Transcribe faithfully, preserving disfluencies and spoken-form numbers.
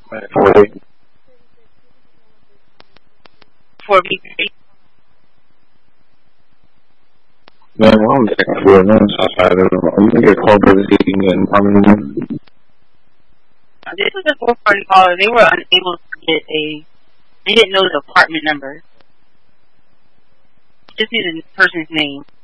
forty. four B three. Man, I'm taking four minutes outside of them. I'm going to get called by this evening and I'm This is a fourth party caller. They were unable to get a, they didn't know the apartment number. Just need the person's name.